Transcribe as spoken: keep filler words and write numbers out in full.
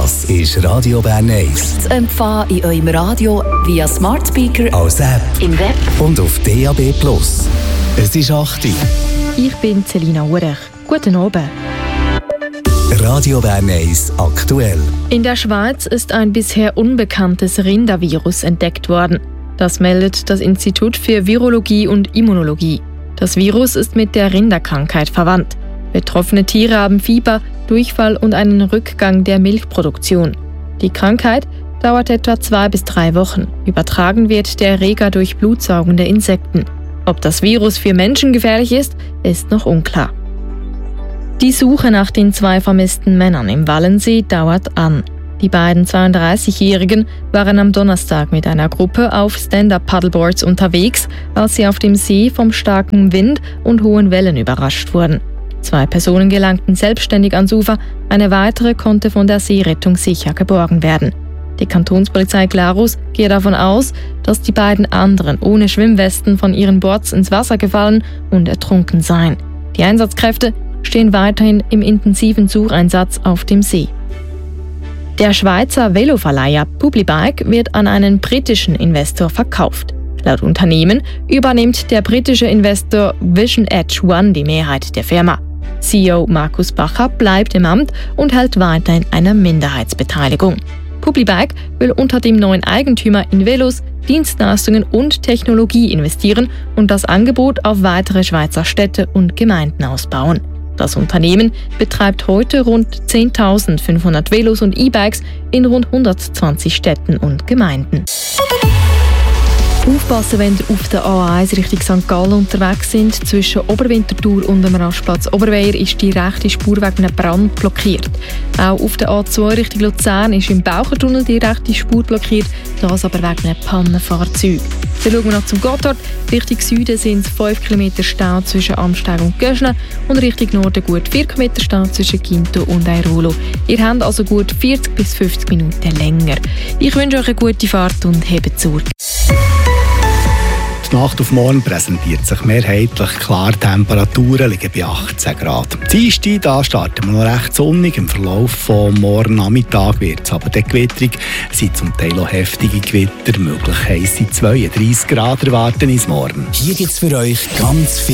Das ist Radio Bern eins. Zu empfangen in eurem Radio via Smart Speaker, als App im Web und auf D A B Plus. Es ist acht Uhr. Ich bin Selina Urech. Guten Abend. Radio Bern eins aktuell. In der Schweiz ist ein bisher unbekanntes Rindervirus entdeckt worden. Das meldet das Institut für Virologie und Immunologie. Das Virus ist mit der Rinderkrankheit verwandt. Betroffene Tiere haben Fieber, Durchfall und einen Rückgang der Milchproduktion. Die Krankheit dauert etwa zwei bis drei Wochen. Übertragen wird der Erreger durch blutsaugende Insekten. Ob das Virus für Menschen gefährlich ist, ist noch unklar. Die Suche nach den zwei vermissten Männern im Wallensee dauert an. Die beiden zweiunddreißigjährigen waren am Donnerstag mit einer Gruppe auf Stand-Up-Paddleboards unterwegs, als sie auf dem See vom starken Wind und hohen Wellen überrascht wurden. Zwei Personen gelangten selbstständig ans Ufer, eine weitere konnte von der Seerettung sicher geborgen werden. Die Kantonspolizei Glarus geht davon aus, dass die beiden anderen ohne Schwimmwesten von ihren Boards ins Wasser gefallen und ertrunken seien. Die Einsatzkräfte stehen weiterhin im intensiven Sucheinsatz auf dem See. Der Schweizer Veloverleiher Publibike wird an einen britischen Investor verkauft. Laut Unternehmen übernimmt der britische Investor Vision Edge One die Mehrheit der Firma. C E O Markus Bacher bleibt im Amt und hält weiterhin eine Minderheitsbeteiligung. Publibike will unter dem neuen Eigentümer in Velos, Dienstleistungen und Technologie investieren und das Angebot auf weitere Schweizer Städte und Gemeinden ausbauen. Das Unternehmen betreibt heute rund zehntausendfünfhundert Velos und E-Bikes in rund hundertzwanzig Städten und Gemeinden. Aufpassen, wenn ihr auf der A eins Richtung Sankt Gallen unterwegs sind. Zwischen Oberwinterthur und dem Rastplatz Oberweier ist die rechte Spur wegen einem Brand blockiert. Auch auf der A zwei Richtung Luzern ist im Bauchertunnel die rechte Spur blockiert, das aber wegen einem Pannenfahrzeug. Dann schauen wir noch zum Gotthard. Richtung Süden sind es fünf Kilometer Stau zwischen Amsteig und Göschne und Richtung Norden gut vier Kilometer Stau zwischen Ginto und Airolo. Ihr habt also gut vierzig bis fünfzig Minuten länger. Ich wünsche euch eine gute Fahrt und hebt Sorge. Die Nacht auf morgen präsentiert sich mehrheitlich klar. Temperaturen liegen bei achtzehn Grad. Am Dienstag da starten wir noch recht sonnig. Im Verlauf von morgen Nachmittag wird es aber der Gewitterung. Es sind zum Teil auch heftige Gewitter. Möglich heisse zweiunddreissig Grad erwarten uns morgen. Hier gibt es für euch ganz viel